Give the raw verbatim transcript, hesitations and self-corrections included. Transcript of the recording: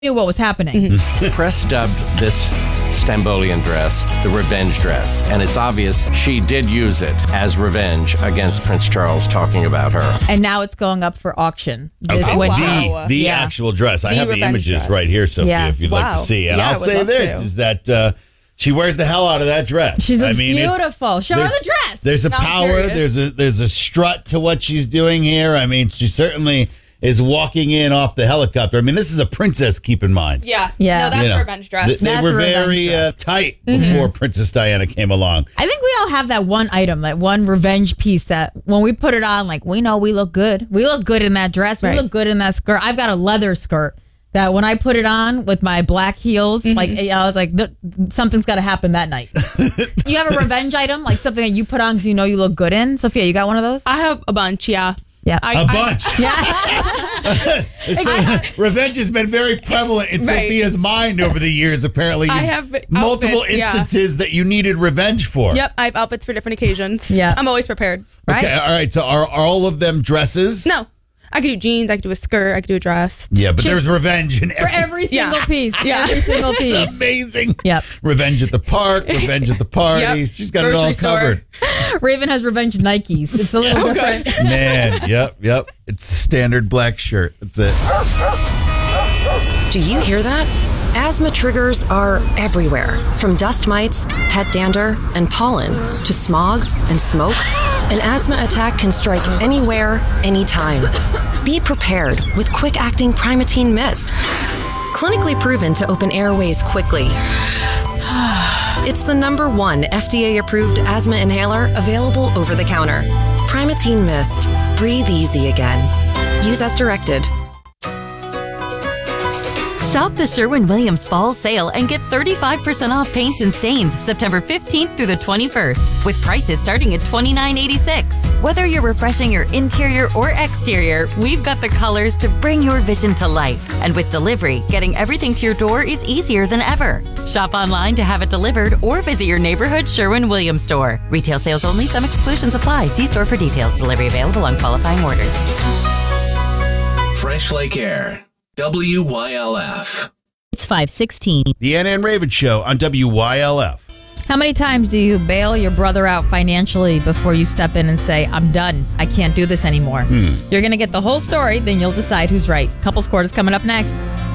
knew what was happening. Mm-hmm. Press dubbed this Stambolian dress the revenge dress, and it's obvious she did use it as revenge against Prince Charles, talking about her. And now it's going up for auction this Okay. winter. The, the Yeah. actual dress. I The have the revenge images dress. right here, Sophia, Yeah. if you'd Wow. like to see. And Yeah, I I'll would say love this, to. is that uh, she wears the hell out of that dress. She looks I mean, it's- beautiful. Show her there- the dress. There's a Now I'm power. curious. There's a there's a strut to what she's doing here. I mean, she certainly is walking in off the helicopter. I mean, this is a princess, keep in mind. Yeah. Yeah. No, that's You know, a revenge dress. Th- They That's were a revenge very uh, dress. tight before Princess Diana came along. I think we all have that one item, that one revenge piece that when we put it on, like, we know we look good. We look good in that dress. We Right. look good in that skirt. I've got a leather skirt that when I put it on with my black heels, like, I was like, th- something's got to happen that night. You have a revenge item, like something that you put on because you know you look good in? Sophia, you got one of those? I have a bunch, yeah. Yeah. I, A I- bunch. Yeah. So, revenge has been very prevalent in Right. Sophia's mind over the years. Apparently, I You've- have multiple outfits, yeah. instances that you needed revenge for. Yep, I have outfits for different occasions. Yeah. I'm always prepared. Right? Okay, all right. So, are, are all of them dresses? No, I could do jeans, I could do a skirt, I could do a dress. Yeah, but She- there's revenge in For every single Yeah. piece. Yeah. Every single piece. Amazing. Yep. Revenge at the park, revenge at the party. Yep. She's got it Grocery all store. covered. Raven has revenge Nikes. It's a little Okay. different. Man, yep, yep. It's a standard black shirt. That's it. Do you hear that? Asthma triggers are everywhere, from dust mites, pet dander, and pollen, to smog and smoke. An asthma attack can strike anywhere, anytime. Be prepared with quick-acting Primatene Mist. Clinically proven to open airways quickly. It's the number one F D A-approved asthma inhaler available over the counter. Primatene Mist. Breathe easy again. Use as directed. Shop the Sherwin-Williams Fall Sale and get thirty-five percent off paints and stains September fifteenth through the twenty-first, with prices starting at twenty-nine eighty-six. Whether you're refreshing your interior or exterior, we've got the colors to bring your vision to life. And with delivery, getting everything to your door is easier than ever. Shop online to have it delivered or visit your neighborhood Sherwin-Williams store. Retail sales only. Some exclusions apply. See store for details. Delivery available on qualifying orders. Fresh Lake Air. W Y L F. It's five sixteen. The Anna and Raven Show on W Y L F. How many times do you bail your brother out financially before you step in and say, I'm done. I can't do this anymore? You're going to get the whole story, then you'll decide who's right. Couples Court is coming up next.